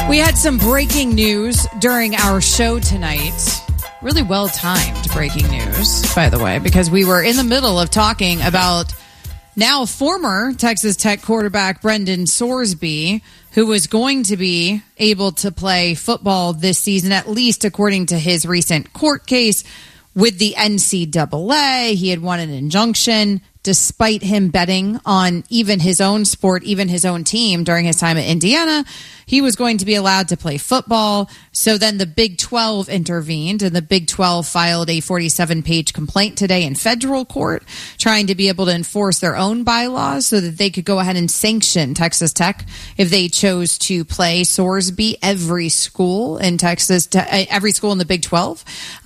We had some breaking news during our show tonight. Really well-timed breaking news, by the way, because we were in the middle of talking about now former Texas Tech quarterback Brendan Sorsby, who was going to be able to play football this season, at least according to his recent court case with the NCAA. He had won an injunction despite him betting on even his own sport, even his own team during his time at Indiana. He was going to be allowed to play football. So then the Big 12 intervened, and the Big 12 filed a 47-page complaint today in federal court, trying to be able to enforce their own bylaws so that they could go ahead and sanction Texas Tech if they chose to play Sorsby. Every school in Texas, every school in the Big 12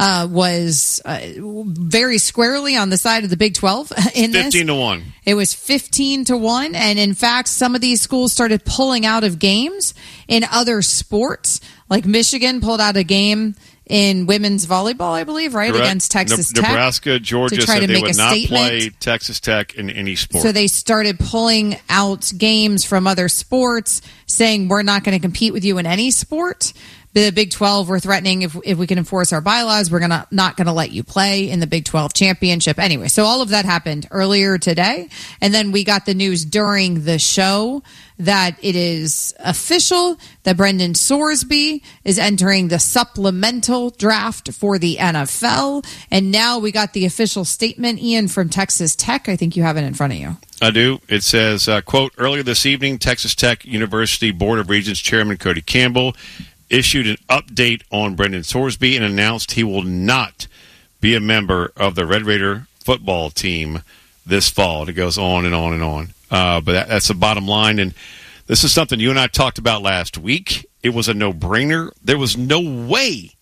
was very squarely on the side of the Big 12 in this. 15-1. It was 15-1, and in fact, some of these schools started pulling out of games in other sports. Like Michigan pulled out a game in women's volleyball, I believe, right? Correct. Against Texas Tech. Nebraska, Georgia said they would not play Texas Tech in any sport. So they started pulling out games from other sports, saying we're not going to compete with you in any sport. The Big 12 were threatening if we can enforce our bylaws, we're not going to let you play in the Big 12 championship. Anyway, so all of that happened earlier today. And then we got the news during the show that it is official that Brendan Sorsby is entering the supplemental draft for the NFL. And now we got the official statement, Ian, from Texas Tech. I think you have it in front of you. I do. It says, quote, earlier this evening, Texas Tech University Board of Regents Chairman Cody Campbell issued an update on Brendan Sorsby and announced he will not be a member of the Red Raider football team this fall. It goes on and on and on. But that's the bottom line. And this is something you and I talked about last week. It was a no-brainer. There was no way.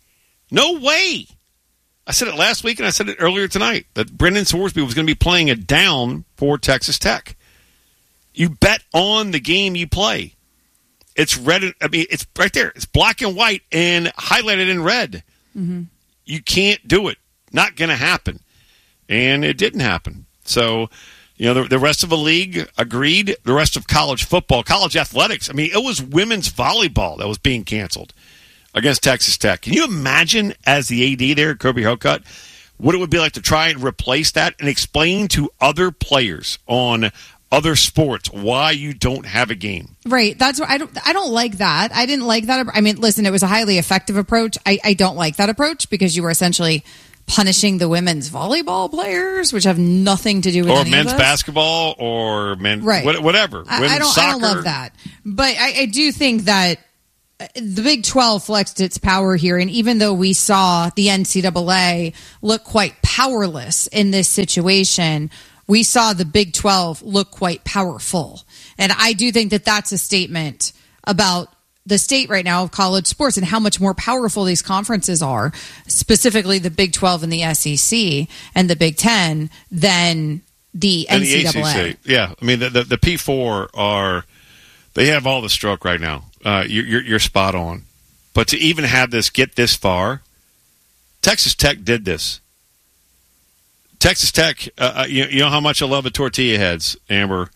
I said it last week and I said it earlier tonight that Brendan Sorsby was going to be playing a down for Texas Tech. You bet on the game you play. It's red. It's right there. It's black and white and highlighted in red. Mm-hmm. You can't do it. Not going to happen. And it didn't happen. So, the rest of the league agreed. The rest of college football, college athletics. It was women's volleyball that was being canceled against Texas Tech. Can you imagine, as the AD there, Kirby Hocutt, what it would be like to try and replace that and explain to other players on other sports why you don't have a game? Right. That's what I don't like that. I didn't like that. Listen, it was a highly effective approach. I don't like that approach because you were essentially punishing the women's volleyball players, which have nothing to do with any men's of this. basketball or men's right. Whatever. Women's soccer. I don't love that. But I do think that the Big 12 flexed its power here, and even though we saw the NCAA look quite powerless in this situation, we saw the Big 12 look quite powerful. And I do think that that's a statement about the state right now of college sports and how much more powerful these conferences are, specifically the Big 12 and the SEC and the Big 10, than the NCAA. The ACC. Yeah. The P4 they have all the stroke right now. You're spot on. But to even have this get this far, Texas Tech did this. Texas Tech, you know how much I love the tortilla heads, Amber.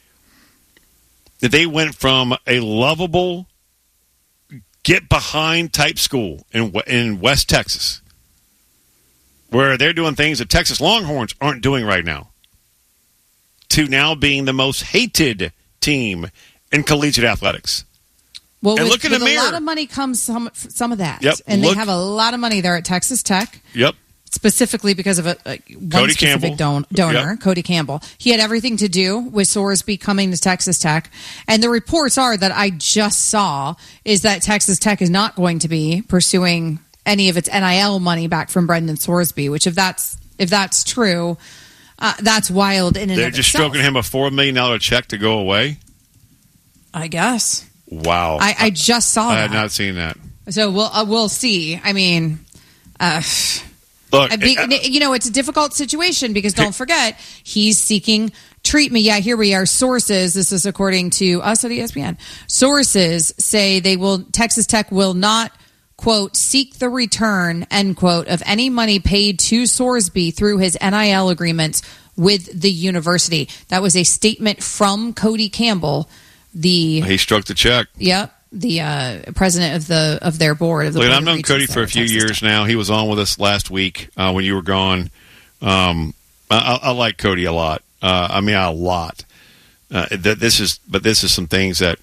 They went from a lovable, get-behind type school in West Texas, where they're doing things that Texas Longhorns aren't doing right now, to now being the most hated team in collegiate athletics. Well, and with look in the mirror. A lot of money comes some of that. Yep. And they have a lot of money there at Texas Tech. Yep. Specifically because of one specific donor, yep. Cody Campbell. He had everything to do with Sorsby coming to Texas Tech. And the reports are that I just saw is that Texas Tech is not going to be pursuing any of its NIL money back from Brendan Sorsby, which if that's true, that's wild in and of itself. They're just stroking him a $4 million check to go away? I guess. Wow. I just saw that. I had not seen that. So we'll see. Look, it's a difficult situation because don't forget, he's seeking treatment. Yeah, here we are. Sources, this is according to us at ESPN. Sources say Texas Tech will not, quote, seek the return, end quote, of any money paid to Sorsby through his NIL agreements with the university. That was a statement from Cody Campbell. He struck the check. Yep. the president of their board. Of the Look, I've known Cody for a few years now. He was on with us last week when you were gone. I like Cody a lot. A lot. This is some things that.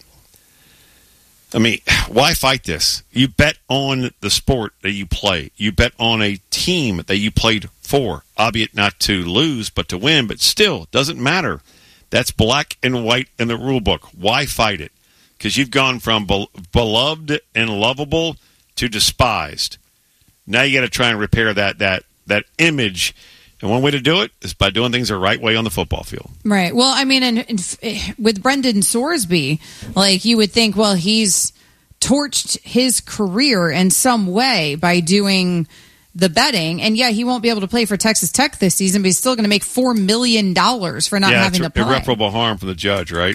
Why fight this? You bet on the sport that you play. You bet on a team that you played for, albeit not to lose, but to win. But still, it doesn't matter. That's black and white in the rule book. Why fight it? Because you've gone from beloved and lovable to despised. Now you got to try and repair that image. And one way to do it is by doing things the right way on the football field. Right. Well, and with Brendan Sorsby, like you would think, well, he's torched his career in some way by doing the betting. And, yeah, he won't be able to play for Texas Tech this season, but he's still going to make $4 million for not having to play. Irreparable harm from the judge, right?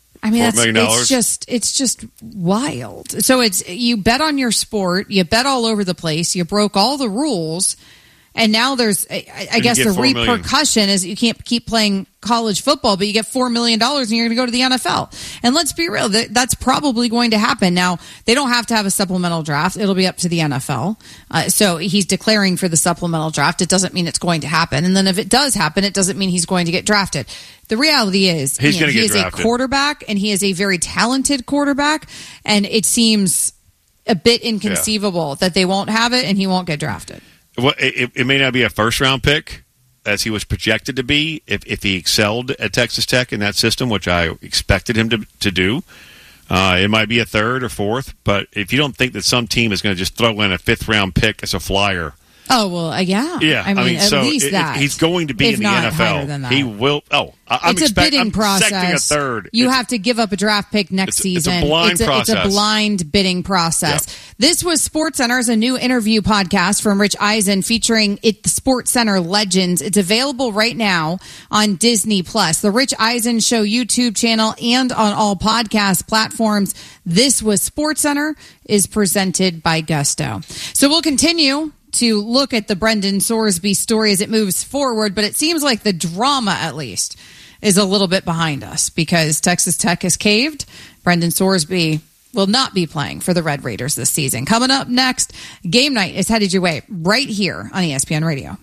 It's just wild. So you bet on your sport, you bet all over the place, you broke all the rules. And now there's, I guess the repercussion is you can't keep playing college football, but you get $4 million and you're going to go to the NFL. And let's be real, that's probably going to happen. Now, they don't have to have a supplemental draft. It'll be up to the NFL. So he's declaring for the supplemental draft. It doesn't mean it's going to happen. And then if it does happen, it doesn't mean he's going to get drafted. The reality is he is a quarterback, and he is a very talented quarterback. And it seems a bit inconceivable that they won't have it and he won't get drafted. Well, it may not be a first-round pick, as he was projected to be, if he excelled at Texas Tech in that system, which I expected him to do. It might be a third or fourth, but if you don't think that some team is going to just throw in a fifth-round pick as a flyer. Oh, well, yeah. Yeah, at least that. He's going to be in the NFL. Than that. He will. I'm a bidding process. Expecting a third. You have to give up a draft pick next season. It's a blind process. It's a blind bidding process. Yep. This was SportsCenter's a new interview podcast from Rich Eisen featuring the SportsCenter legends. It's available right now on Disney+. The Rich Eisen Show YouTube channel and on all podcast platforms. This was SportsCenter is presented by Gusto. So we'll continue to look at the Brendan Sorsby story as it moves forward, but it seems like the drama, at least, is a little bit behind us because Texas Tech has caved. Brendan Sorsby will not be playing for the Red Raiders this season. Coming up next, Game Night is headed your way right here on ESPN Radio.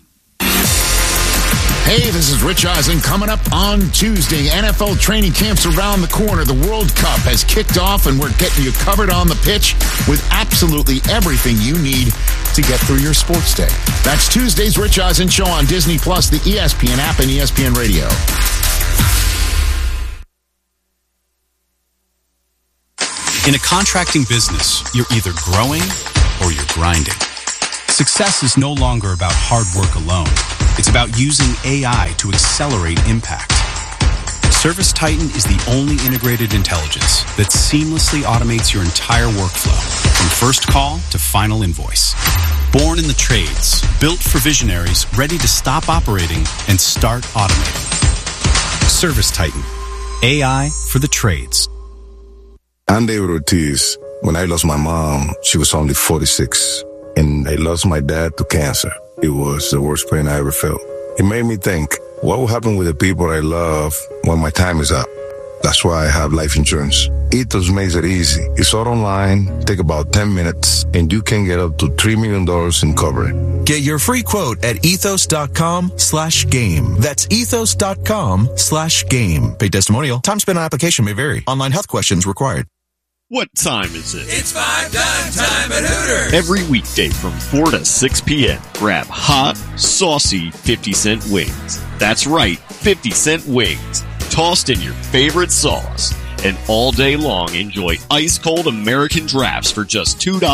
Hey, this is Rich Eisen. Coming up on Tuesday, NFL training camps around the corner. The World Cup has kicked off, and we're getting you covered on the pitch with absolutely everything you need to get through your sports day. That's Tuesday's Rich Eisen Show on Disney+, the ESPN app, and ESPN Radio. In a contracting business, you're either growing or you're grinding. Success is no longer about hard work alone. It's about using AI to accelerate impact. ServiceTitan is the only integrated intelligence that seamlessly automates your entire workflow, from first call to final invoice. Born in the trades, built for visionaries ready to stop operating and start automating. ServiceTitan, AI for the trades. I'm David Ortiz. When I lost my mom, she was only 46, and I lost my dad to cancer. It was the worst pain I ever felt. It made me think, what will happen with the people I love when my time is up? That's why I have life insurance. Ethos makes it easy. It's all online, take about 10 minutes, and you can get up to $3 million in coverage. Get your free quote at ethos.com/game. That's ethos.com/game. Paid testimonial. Time spent on application may vary. Online health questions required. What time is it? It's 5 time at Hooters. Every weekday from 4 to 6 p.m. Grab hot, saucy 50-cent wings. That's right, 50-cent wings. Tossed in your favorite sauce. And all day long, enjoy ice-cold American drafts for just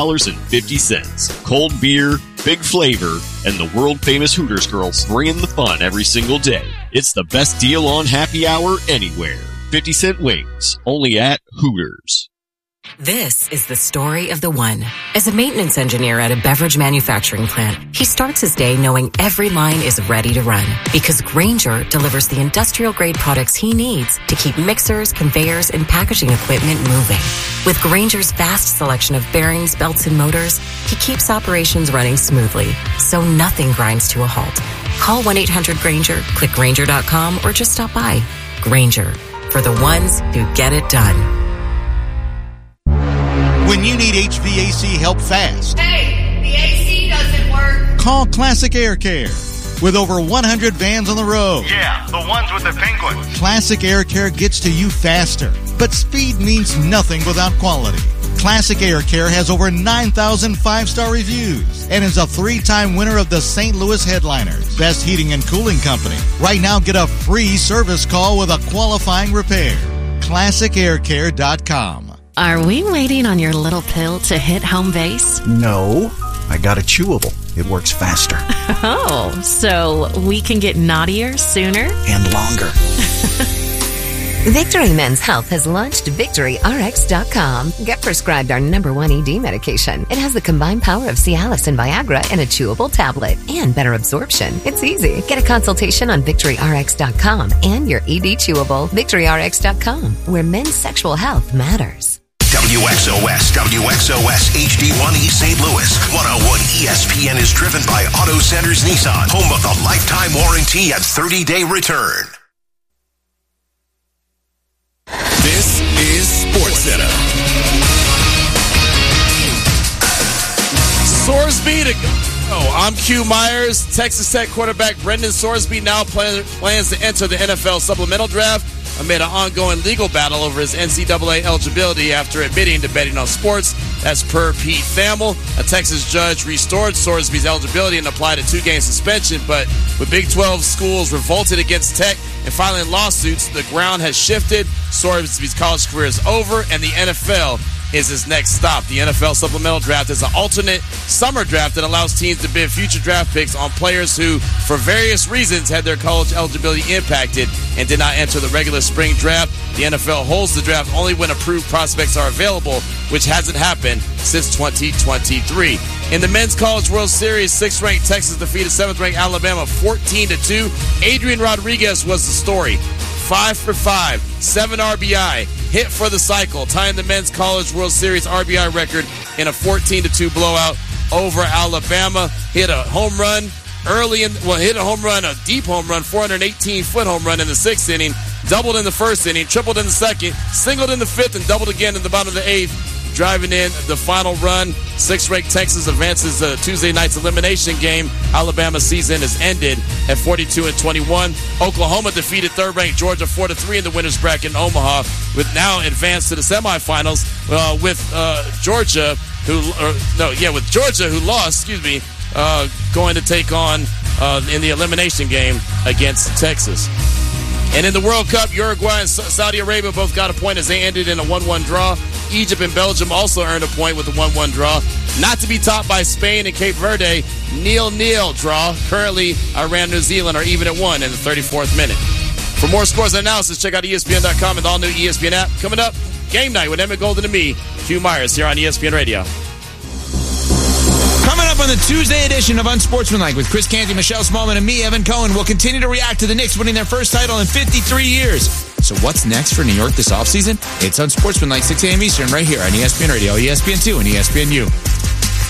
$2.50. Cold beer, big flavor, and the world-famous Hooters girls bringing the fun every single day. It's the best deal on happy hour anywhere. 50-cent wings, only at Hooters. This is the story of the one. As a maintenance engineer at a beverage manufacturing plant, he starts his day knowing every line is ready to run because Grainger delivers the industrial-grade products he needs to keep mixers, conveyors, and packaging equipment moving. With Grainger's vast selection of bearings, belts, and motors, he keeps operations running smoothly, so nothing grinds to a halt. Call 1-800-GRAINGER, click Grainger.com, or just stop by. Grainger, for the ones who get it done. When you need HVAC help fast. Hey, the AC doesn't work. Call Classic Air Care. With over 100 vans on the road. Yeah, the ones with the penguins. Classic Air Care gets to you faster. But speed means nothing without quality. Classic Air Care has over 9,000 five-star reviews and is a 3-time winner of the St. Louis Headliners Best Heating and Cooling Company. Right now, get a free service call with a qualifying repair. ClassicAirCare.com. Are we waiting on your little pill to hit home base? No, I got a chewable. It works faster. Oh, so we can get naughtier sooner? And longer. Victory Men's Health has launched VictoryRx.com. Get prescribed our #1 ED medication. It has the combined power of Cialis and Viagra in a chewable tablet and better absorption. It's easy. Get a consultation on VictoryRx.com and your ED chewable. VictoryRx.com, where men's sexual health matters. WXOS HD1 East St. Louis. 101 ESPN is driven by Auto Centers Nissan, home of the lifetime warranty and 30-day return. This is SportsCenter. Sorsby to go. I'm Q Myers. Texas Tech quarterback Brendan Sorsby now plans to enter the NFL supplemental draft amid an ongoing legal battle over his NCAA eligibility after admitting to betting on sports. That's per Pete Thamel. A Texas judge restored Sorsby's eligibility and applied a 2-game suspension, but with Big 12 schools revolted against Tech and filing lawsuits, the ground has shifted. Sorsby's college career is over, and the NFL is his next stop. The NFL supplemental draft is an alternate summer draft that allows teams to bid future draft picks on players who, for various reasons, had their college eligibility impacted and did not enter the regular spring draft. The NFL holds the draft only when approved prospects are available, which hasn't happened since 2023. In the Men's College World Series, 6th-ranked Texas defeated 7th-ranked Alabama 14-2. Adrian Rodriguez was the story. 5 for 5, 7 RBI, hit for the cycle, tying the Men's College World Series RBI record in a 14-2 blowout over Alabama. Hit a home run a deep home run, 418-foot home run in the 6th inning, doubled in the 1st inning, tripled in the 2nd, singled in the 5th, and doubled again in the bottom of the 8th. Driving in the final run, 6th-ranked Texas advances the Tuesday night's elimination game. Alabama's season is ended at 42-21. Oklahoma defeated 3rd-ranked Georgia 4-3 in the winners bracket in Omaha, with now advanced to the semifinals with Georgia, who lost. Going to take on in the elimination game against Texas. And in the World Cup, Uruguay and Saudi Arabia both got a point as they ended in a 1-1 draw. Egypt and Belgium also earned a point with a 1-1 draw. Not to be topped by Spain and Cape Verde, 0-0 draw. Currently, Iran and New Zealand are even at 1 in the 34th minute. For more scores and analysis, check out ESPN.com and the all-new ESPN app. Coming up, Game Night with Emmett Golden and me, Q Myers, here on ESPN Radio. Coming up on the Tuesday edition of Unsportsmanlike with Chris Canty, Michelle Smallman, and me, Evan Cohen, we'll continue to react to the Knicks winning their first title in 53 years. So what's next for New York this offseason? It's Unsportsmanlike, 6 a.m. Eastern, right here on ESPN Radio, ESPN2, and ESPNU.